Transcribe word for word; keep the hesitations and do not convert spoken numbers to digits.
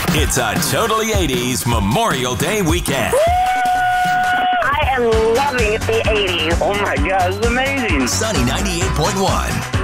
It's a totally eighties Memorial Day weekend. I am loving the eighties. Oh my God, it's amazing. Sunny ninety-eight point one.